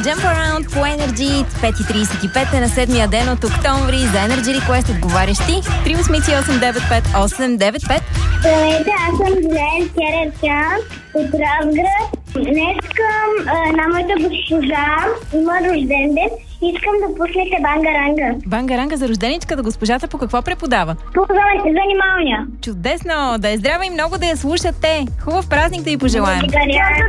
Jump Around по Energy. 5:35 на 7-я ден от октомври. За Energy Request отговарящи 38895-895. Здравейте, аз съм Злен Керевчан от Разград. Днес към моята госпожа има рожден ден. Искам да пуснете Бангаранга. Бангаранга за рожденичката. Госпожата по какво преподава? По занималния. Чудесно! Да е здрава и много да я слушате. Хубав празник да й пожелаем. Благодаря.